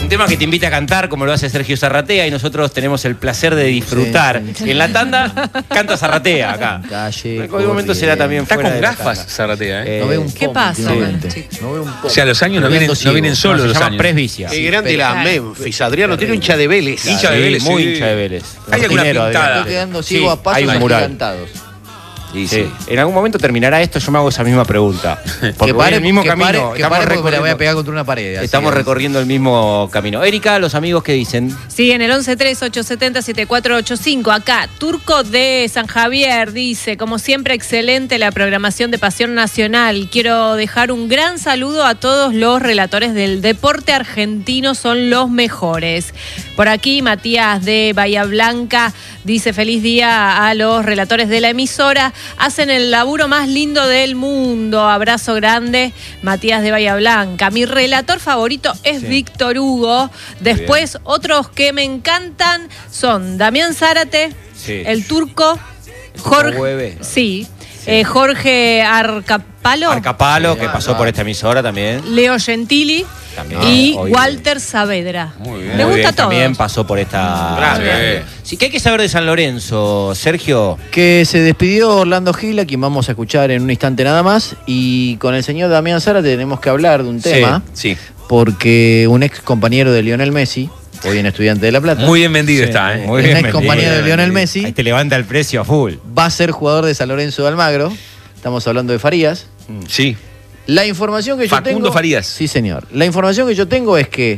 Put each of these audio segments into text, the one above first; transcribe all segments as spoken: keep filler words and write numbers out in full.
un tema que te invita a cantar, como lo hace Sergio Zarratea, y nosotros tenemos el placer de disfrutar. Sí, sí. En la tanda, canta Zarratea acá. Calle, en algún momento será también Está fuera con de gafas Zarratea, ¿eh? eh no ve un ¿Qué pasa? No ve un o sea, los años no vienen, no vienen solos, no, los se llama años. presbicia. Qué grande la Memphis. Adriano tiene hincha de Vélez. Claro. Hincha de Vélez, muy sí. hincha de Vélez. Hay alguna Dinero, pintada. Estoy quedando ciego Sí, a pasos hay un mural. agigantados. Sí, sí. En algún momento terminará esto, yo me hago esa misma pregunta. Porque que pare, el mismo que camino. pare, que estamos pare porque me la voy a recorriendo- pegar contra una pared. así Estamos que- recorriendo el mismo camino. Erika, los amigos que dicen. Sí, en el once tres ocho siete cero siete cuatro ocho cinco. Acá, Turco de San Javier dice, como siempre, excelente la programación de Pasión Nacional. Quiero dejar un gran saludo a todos los relatores del deporte argentino, son los mejores. Por aquí, Matías de Bahía Blanca dice, feliz día a los relatores de la emisora. Hacen el laburo más lindo del mundo. Abrazo grande, Matías de Bahía Blanca. Mi relator favorito es Sí. Víctor Hugo. Después, otros que me encantan son Damián Zárate, Sí. el Turco, Jorge, Hueve. sí, eh, Jorge Arcapalo, Arcapalo, Sí, que ah, pasó ah. por esta emisora también. Leo Gentili También. y Hoy- Walter Saavedra. Muy bien. Me Muy gusta bien, todo. también pasó por esta. Grande. Sí, ¿qué hay que saber de San Lorenzo, Sergio? Que se despidió Orlando Gil, a quien vamos a escuchar en un instante nada más. Y con el señor Damián Zárate tenemos que hablar de un tema. Sí. Porque un ex compañero de Lionel Messi, hoy en Estudiante de La Plata, Muy bien vendido Sí, está, ¿eh? muy un bien ex compañero vendido. de Lionel Messi, Ahí te levanta el precio a full. va a ser jugador de San Lorenzo de Almagro. Estamos hablando de Farías. Sí. La información que yo Facundo tengo... Farías. Sí, señor. La información que yo tengo es que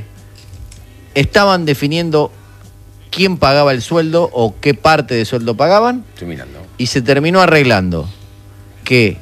estaban definiendo quién pagaba el sueldo o qué parte de sueldo pagaban Estoy mirando. y se terminó arreglando que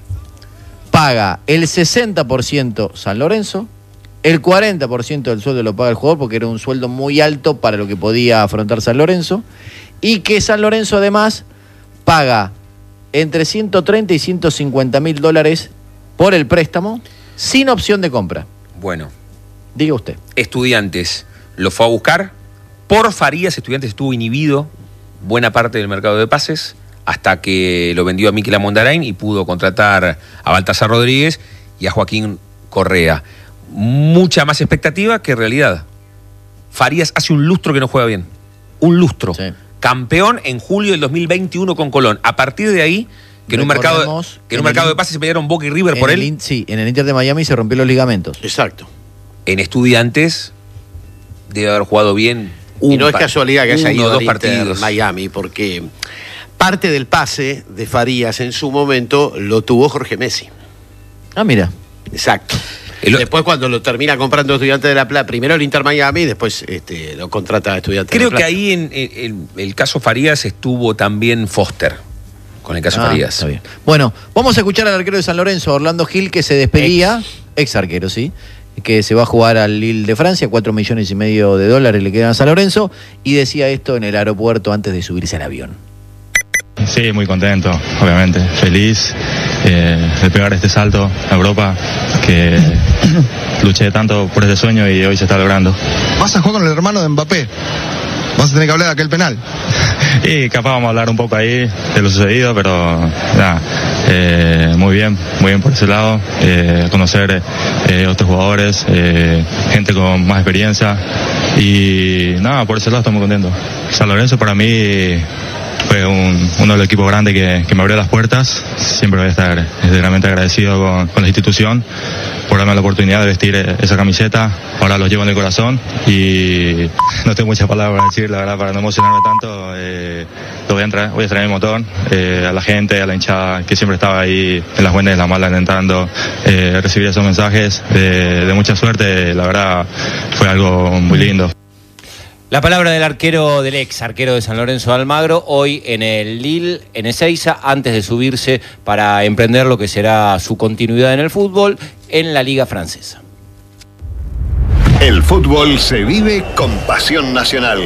paga el sesenta por ciento San Lorenzo, el cuarenta por ciento del sueldo lo paga el jugador porque era un sueldo muy alto para lo que podía afrontar San Lorenzo, y que San Lorenzo además paga entre ciento treinta y ciento cincuenta mil dólares por el préstamo sin opción de compra. Bueno, Diga usted. Estudiantes lo fue a buscar. Por Farías, Estudiantes estuvo inhibido buena parte del mercado de pases hasta que lo vendió a Miquel Amondarain y pudo contratar a Baltasar Rodríguez y a Joaquín Correa. Mucha más expectativa que realidad. Farías hace un lustro que no juega bien. Un lustro. Sí. Campeón en julio del dos mil veintiuno con Colón. A partir de ahí, que en un mercado, Recordemos que en un en el mercado de in- pases se pelearon Boca y River En por el él. in- sí, en el Inter de Miami se rompió los ligamentos. Exacto. En Estudiantes debe haber jugado bien. Y no es pa- casualidad que haya uno ido o dos al Inter partidos. Miami, porque parte del pase de Farías en su momento lo tuvo Jorge Messi. Ah, mira. Exacto. El- Después cuando lo termina comprando Estudiantes de La Plata, primero el Inter Miami y después este, lo contrata Estudiantes Creo de La que Plata. ahí en, en- en el caso Farías estuvo también Foster, con el caso Ah, Farías. está bien. Bueno, vamos a escuchar al arquero de San Lorenzo, Orlando Gil, que se despedía, ex, arquero, sí, que se va a jugar al Lille de Francia, cuatro millones y medio de dólares le quedan a San Lorenzo, y decía esto en el aeropuerto antes de subirse al avión. Sí, muy contento, obviamente, feliz eh, de pegar este salto a Europa, que luché tanto por este sueño y hoy se está logrando. Vas a jugar con el hermano de Mbappé. Vas a tener que hablar de aquel penal. Y capaz vamos a hablar un poco ahí de lo sucedido, pero nada, eh, muy bien, muy bien por ese lado, eh, conocer eh, otros jugadores, eh, gente con más experiencia y nada, por ese lado estoy muy contento. San Lorenzo para mí fue un, uno de los equipos grandes que, que me abrió las puertas. Siempre voy a estar realmente agradecido con, con la institución por darme la oportunidad de vestir esa camiseta. Ahora los llevo en el corazón y no tengo muchas palabras para decir, la verdad, para no emocionarme tanto. Eh, lo voy a entrar, voy a traer mi motor, eh, a la gente, a la hinchada que siempre estaba ahí en las buenas y en las malas intentando eh, recibir esos mensajes de, de mucha suerte. La verdad fue algo muy lindo. La palabra del arquero, del ex arquero de San Lorenzo de Almagro, hoy en el Lille, en Ezeiza, antes de subirse para emprender lo que será su continuidad en el fútbol en la Liga Francesa. El fútbol se vive con Pasión Nacional.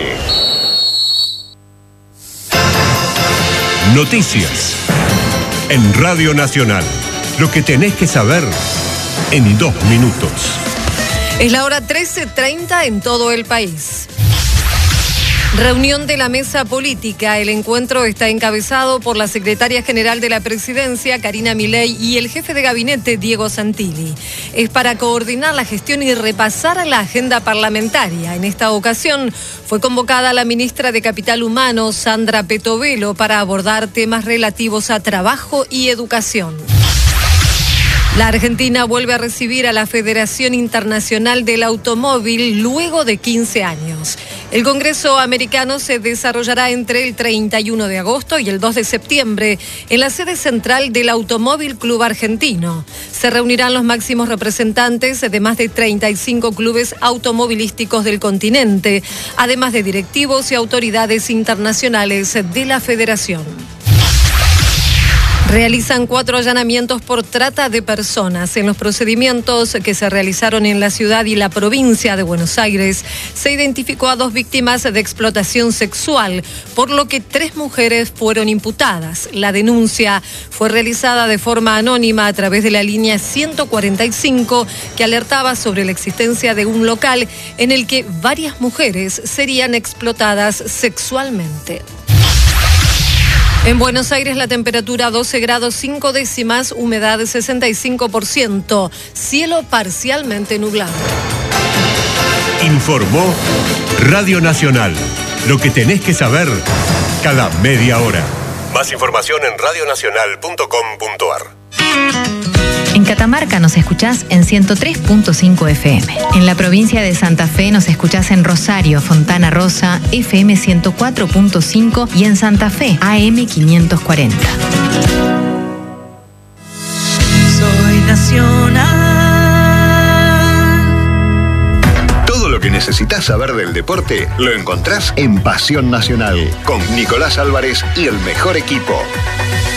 Noticias en Radio Nacional. Lo que tenés que saber en dos minutos. Es la hora trece treinta en todo el país. Reunión de la mesa política. El encuentro está encabezado por la secretaria general de la presidencia, Karina Milei, y el jefe de gabinete, Diego Santilli. Es para coordinar la gestión y repasar la agenda parlamentaria. En esta ocasión fue convocada la ministra de Capital Humano, Sandra Petovelo, para abordar temas relativos a trabajo y educación. La Argentina vuelve a recibir a la Federación Internacional del Automóvil luego de quince años. El Congreso americano se desarrollará entre el treinta y uno de agosto y el dos de septiembre en la sede central del Automóvil Club Argentino. Se reunirán los máximos representantes de más de treinta y cinco clubes automovilísticos del continente, además de directivos y autoridades internacionales de la federación. Realizan cuatro allanamientos por trata de personas. En los procedimientos que se realizaron en la ciudad y la provincia de Buenos Aires, se identificó a dos víctimas de explotación sexual, por lo que tres mujeres fueron imputadas. La denuncia fue realizada de forma anónima a través de la línea ciento cuarenta y cinco, que alertaba sobre la existencia de un local en el que varias mujeres serían explotadas sexualmente. En Buenos Aires la temperatura doce grados cinco décimas, humedad sesenta y cinco por ciento, cielo parcialmente nublado. Informó Radio Nacional. Lo que tenés que saber cada media hora. Más información en radionacional punto com punto ar. En Catamarca nos escuchás en ciento tres punto cinco F M. En la provincia de Santa Fe nos escuchás en Rosario, Fontana Rosa, F M ciento cuatro punto cinco y en Santa Fe, A M quinientos cuarenta. Soy nacional. Todo lo que necesitas saber del deporte lo encontrás en Pasión Nacional con Nicolás Álvarez y el mejor equipo.